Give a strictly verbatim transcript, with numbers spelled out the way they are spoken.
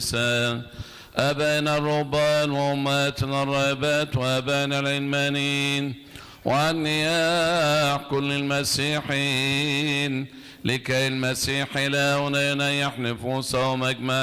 أبانا الرهبان وأمهاتنا الراهبات وأبانا العلمانيين وعن نياح كل المسيحيين لكي المسيح إلهنا ينيح نفوسهم أجمعين